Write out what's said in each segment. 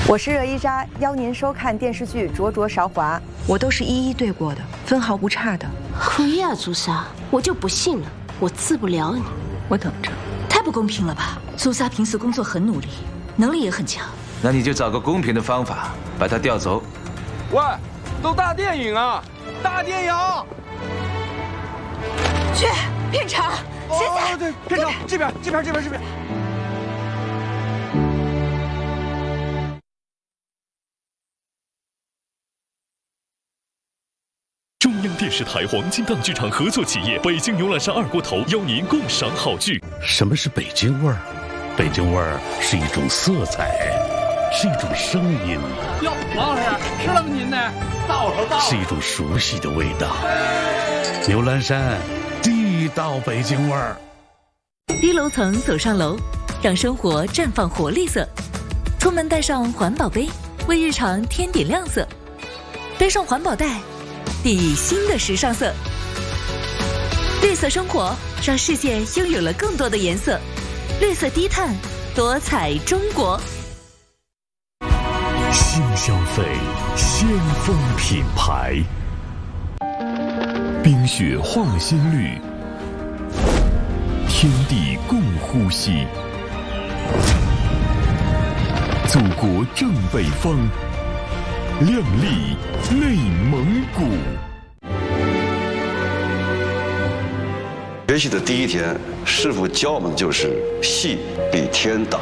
我是热依扎，邀您收看电视剧《灼灼韶华》，我都是一一对过的，分毫不差的。 可以啊，朱砂，我就不信了，我治不了你。 我等着。 太不公平了吧？朱砂平时工作很努力，能力也很强。 那你就找个公平的方法把他调走。 喂，都大电影啊，大电影！ 去片场，现在。 对，片场这边。 中央电视台黄金档剧场合作企业北京牛栏山二锅头邀您共赏好剧。 什么是北京味儿？北京味儿是一种色彩，是一种声音。 哟，王老师吃了吗？您呢？到了。 是一种熟悉的味道。牛栏山，地道北京味儿。 低楼层走上楼，让生活绽放活力色。出门带上环保杯，为日常添点亮色。背上环保袋，定义新的时尚色。绿色生活让世界拥有了更多的颜色。绿色低碳，多彩中国。 新消费，先锋品牌。冰雪化新绿，天地共呼吸。祖国正北方，靓丽内蒙古。 学习的第一天，师傅教我们的就是戏比天大。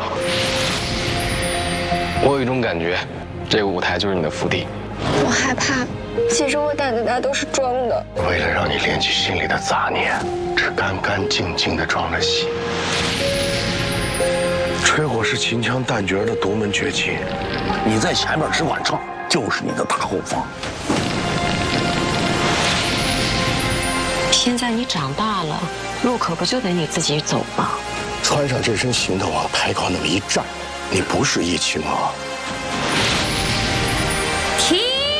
我有一种感觉，这个舞台就是你的福地。 我害怕，其实我胆子大都是装的。 为了让你练起心里的杂念，只干干净净的装了戏。吹火是秦腔旦角的独门绝技，你在前面只管唱，就是你的大后方。 现在你长大了，路可不就得你自己走吗？ 穿上这身行头往抬高那么一站，你不是易青啊。 停！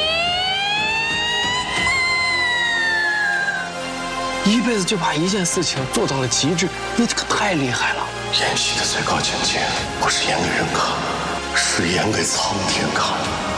一辈子就把一件事情做到了极致，你这个太厉害了。 演戏的最高境界，不是演给人看，是演给苍天看。